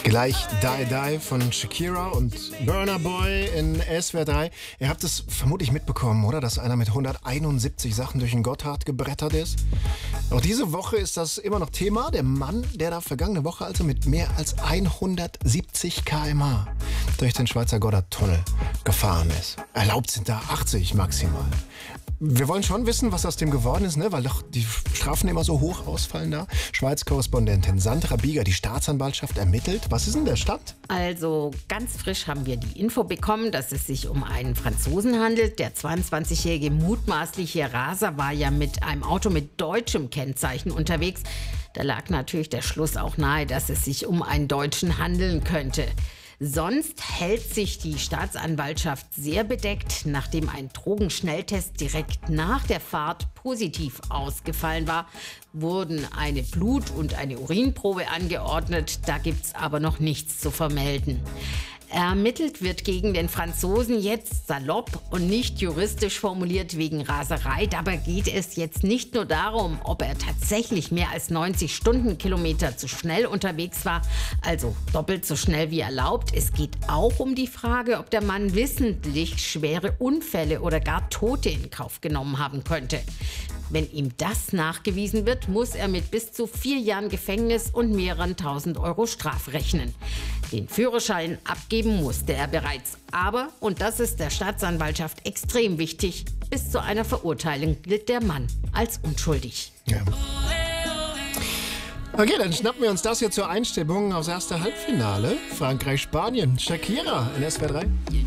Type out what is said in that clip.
Gleich Die Die von Shakira und Burna Boy in SWR 3. Ihr habt es vermutlich mitbekommen, oder? Dass einer mit 171 Sachen durch den Gotthard gebrettert ist. Auch diese Woche ist das immer noch Thema. Der Mann, der da vergangene Woche also mit mehr als 170 km/h durch den Schweizer Gotthardtunnel gefahren ist. Erlaubt sind da 80 maximal. Wir wollen schon wissen, was aus dem geworden ist, ne? Weil doch die Strafen immer so hoch ausfallen da. Schweiz-Korrespondentin Sandra Bieger, die Staatsanwaltschaft ermittelt. Was ist denn der Stand? Also ganz frisch haben wir die Info bekommen, dass es sich um einen Franzosen handelt. Der 22-jährige mutmaßliche Raser war ja mit einem Auto mit deutschem Kennzeichen unterwegs. Da lag natürlich der Schluss auch nahe, dass es sich um einen Deutschen handeln könnte. Sonst hält sich die Staatsanwaltschaft sehr bedeckt, nachdem ein Drogenschnelltest direkt nach der Fahrt positiv ausgefallen war, wurden eine Blut- und eine Urinprobe angeordnet. Da gibt's aber noch nichts zu vermelden. Ermittelt wird gegen den Franzosen jetzt salopp und nicht juristisch formuliert wegen Raserei. Dabei geht es jetzt nicht nur darum, ob er tatsächlich mehr als 90 Stundenkilometer zu schnell unterwegs war, also doppelt so schnell wie erlaubt. Es geht auch um die Frage, ob der Mann wissentlich schwere Unfälle oder gar Tote in Kauf genommen haben könnte. Wenn ihm das nachgewiesen wird, muss er mit bis zu 4 Jahren Gefängnis und mehreren 1.000 Euro Strafe rechnen. Den Führerschein abgeben musste er bereits. Aber, und das ist der Staatsanwaltschaft extrem wichtig, bis zu einer Verurteilung gilt der Mann als unschuldig. Ja. Okay, dann schnappen wir uns das hier zur Einstimmung aufs erste Halbfinale. Frankreich-Spanien. Shakira in SWR 3.